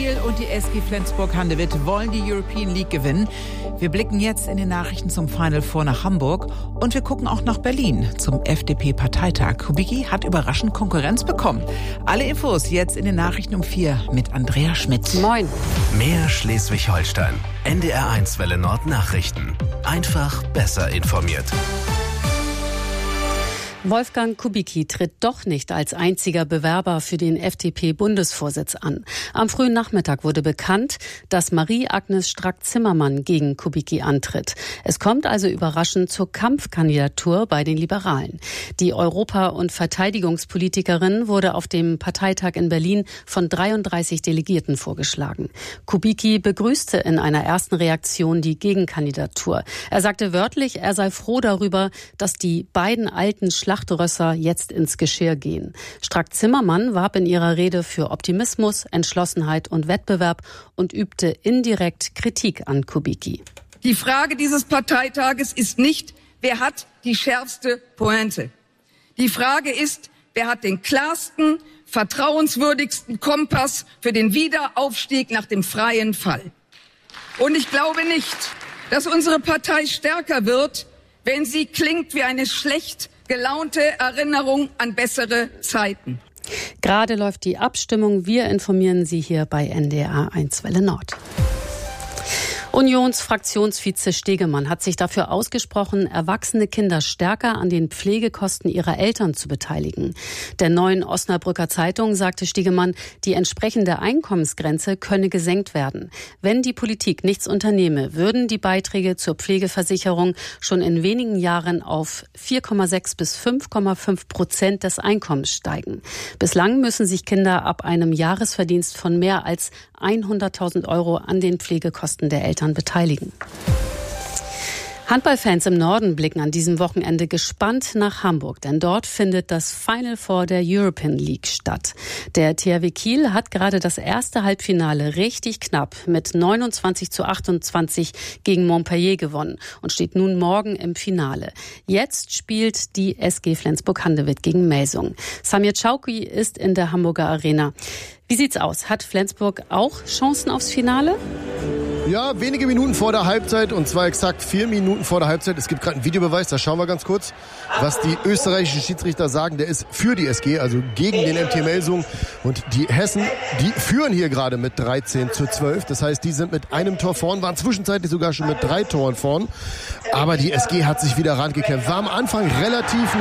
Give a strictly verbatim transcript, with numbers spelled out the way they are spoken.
Kiel und die S G Flensburg-Handewitt wollen die European League gewinnen. Wir blicken jetzt in den Nachrichten zum Final Four nach Hamburg und wir gucken auch nach Berlin zum F D P-Parteitag. Kubicki hat überraschend Konkurrenz bekommen. Alle Infos jetzt in den Nachrichten um vier mit Andrea Schmidt. Moin. Mehr Schleswig-Holstein. N D R eins Welle Nord Nachrichten. Einfach besser informiert. Wolfgang Kubicki tritt doch nicht als einziger Bewerber für den F D P-Bundesvorsitz an. Am frühen Nachmittag wurde bekannt, dass Marie-Agnes Strack-Zimmermann gegen Kubicki antritt. Es kommt also überraschend zur Kampfkandidatur bei den Liberalen. Die Europa- und Verteidigungspolitikerin wurde auf dem Parteitag in Berlin von dreiunddreißig Delegierten vorgeschlagen. Kubicki begrüßte in einer ersten Reaktion die Gegenkandidatur. Er sagte wörtlich, er sei froh darüber, dass die beiden alten Schlachtrösser jetzt ins Geschirr gehen. Strack-Zimmermann warb in ihrer Rede für Optimismus, Entschlossenheit und Wettbewerb und übte indirekt Kritik an Kubicki. Die Frage dieses Parteitages ist nicht, wer hat die schärfste Pointe. Die Frage ist, wer hat den klarsten, vertrauenswürdigsten Kompass für den Wiederaufstieg nach dem freien Fall. Und ich glaube nicht, dass unsere Partei stärker wird, wenn sie klingt wie eine schlecht gelaunte Erinnerung an bessere Zeiten. Gerade läuft die Abstimmung. Wir informieren Sie hier bei N D R eins Welle Nord. Unionsfraktionsvize Stegemann hat sich dafür ausgesprochen, erwachsene Kinder stärker an den Pflegekosten ihrer Eltern zu beteiligen. Der Neuen Osnabrücker Zeitung sagte Stegemann, die entsprechende Einkommensgrenze könne gesenkt werden. Wenn die Politik nichts unternehme, würden die Beiträge zur Pflegeversicherung schon in wenigen Jahren auf vier Komma sechs bis fünf Komma fünf Prozent des Einkommens steigen. Bislang müssen sich Kinder ab einem Jahresverdienst von mehr als hunderttausend Euro an den Pflegekosten der Eltern beteiligen. Handballfans im Norden blicken an diesem Wochenende gespannt nach Hamburg, denn dort findet das Final Four der European League statt. Der T H W Kiel hat gerade das erste Halbfinale richtig knapp mit neunundzwanzig zu achtundzwanzig gegen Montpellier gewonnen und steht nun morgen im Finale. Jetzt spielt die S G Flensburg-Handewitt gegen Melsungen. Samir Chauki ist in der Hamburger Arena. Wie sieht's aus? Hat Flensburg auch Chancen aufs Finale? Ja, wenige Minuten vor der Halbzeit, und zwar exakt vier Minuten vor der Halbzeit. Es gibt gerade einen Videobeweis, da schauen wir ganz kurz, was die österreichischen Schiedsrichter sagen. Der ist für die S G, also gegen den M T Melsungen. Und die Hessen, die führen hier gerade mit dreizehn zu zwölf. Das heißt, die sind mit einem Tor vorn, waren zwischenzeitlich sogar schon mit drei Toren vorn. Aber die S G hat sich wieder rangekämpft. War am Anfang relativ